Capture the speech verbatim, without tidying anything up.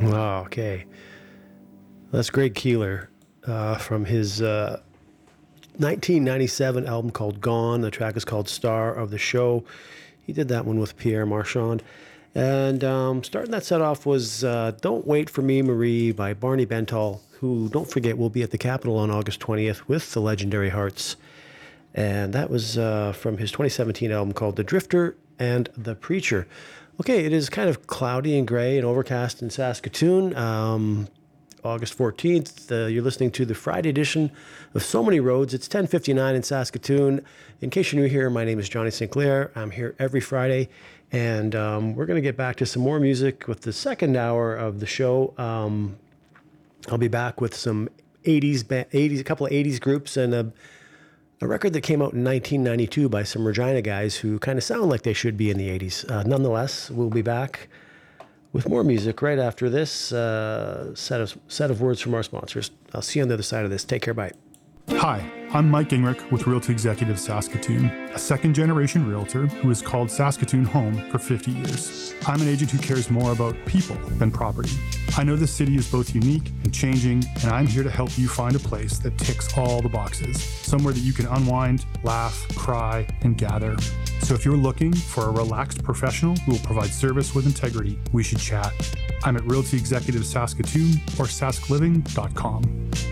Oh, okay. That's Greg Keeler uh, from his uh, nineteen ninety-seven album called Gone. The track is called Star of the Show. He did that one with Pierre Marchand. And um, starting that set off was uh, Don't Wait for Me, Marie by Barney Bentall, who, don't forget, will be at the Capitol on August twentieth with the Legendary Hearts. And that was uh, from his twenty seventeen album called The Drifter and The Preacher. Okay, it is kind of cloudy and gray and overcast in Saskatoon. Um, August fourteenth, uh, you're listening to the Friday edition of So Many Roads. It's ten fifty-nine in Saskatoon. In case you're new here, my name is Johnny Sinclair. I'm here every Friday, and um, we're going to get back to some more music with the second hour of the show. Um, I'll be back with some eighties, eighties, a couple of eighties groups, and a, a record that came out in nineteen ninety-two by some Regina guys who kind of sound like they should be in the eighties. Uh, nonetheless, we'll be back with more music right after this uh, set of set of words from our sponsors. I'll see you on the other side of this. Take care. Bye. Hi, I'm Mike Gingrich with Realty Executive Saskatoon, a second-generation realtor who has called Saskatoon home for fifty years. I'm an agent who cares more about people than property. I know this city is both unique and changing, and I'm here to help you find a place that ticks all the boxes, somewhere that you can unwind, laugh, cry, and gather. So if you're looking for a relaxed professional who will provide service with integrity, we should chat. I'm at Realty Executive Saskatoon or sask living dot com.